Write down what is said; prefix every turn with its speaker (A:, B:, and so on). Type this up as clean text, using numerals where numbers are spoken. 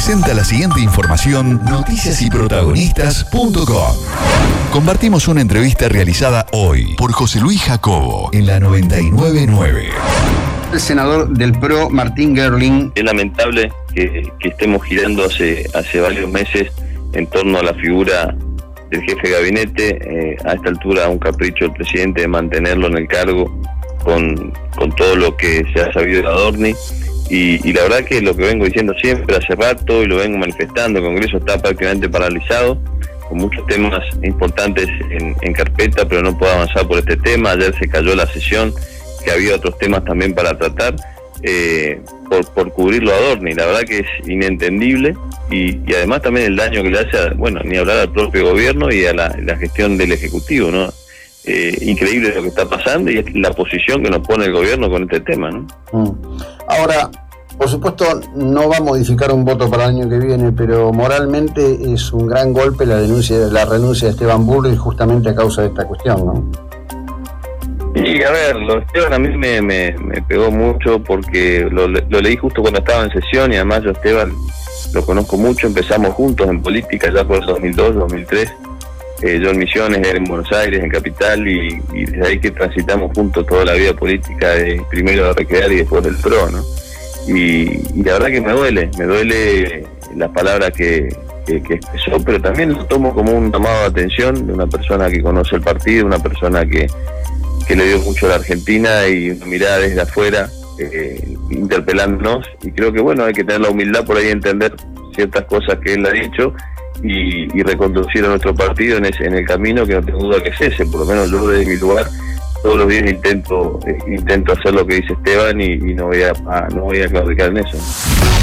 A: presenta la siguiente información noticiasyprotagonistas.com. Compartimos una entrevista realizada hoy por José Luis Jacobo en la 999.
B: El senador del PRO, Martín Gerling.
C: Es lamentable que estemos girando hace varios meses en torno a la figura del jefe de gabinete. A esta altura, un capricho del presidente de mantenerlo en el cargo con todo lo que se ha sabido de Adorni. Y la verdad que lo que vengo diciendo siempre hace rato y lo vengo manifestando, el Congreso está prácticamente paralizado, con muchos temas importantes en carpeta, pero no puedo avanzar por este tema. Ayer se cayó la sesión, que había otros temas también para tratar, por cubrirlo a Adorni. La verdad que es inentendible y además también el daño que le hace, ni hablar al propio gobierno y a la gestión del Ejecutivo, ¿no? Increíble lo que está pasando y es la posición que nos pone el gobierno con este tema, ¿no?
B: Ahora, por supuesto, no va a modificar un voto para el año que viene, pero moralmente es un gran golpe la renuncia de Esteban Bullrich justamente a causa de esta cuestión, ¿no?
C: Y a ver, lo de Esteban a mí me pegó mucho porque lo leí justo cuando estaba en sesión y además yo a Esteban lo conozco mucho, empezamos juntos en política ya por el 2002, 2003. Yo en Misiones, él en Buenos Aires, en Capital, y desde ahí que transitamos juntos toda la vida política, primero de Recrear y después del PRO, ¿no? Y la verdad que me duele las palabras que expresó, pero también lo tomo como un llamado de atención de una persona que conoce el partido, una persona que le dio mucho a la Argentina y una mirada desde afuera, interpelándonos, y creo que hay que tener la humildad por ahí de entender ciertas cosas que él ha dicho y reconducir a nuestro partido en el camino que no tengo duda que es ese. Por lo menos yo desde mi lugar todos los días intento hacer lo que dice Esteban y no voy a claudicar en eso.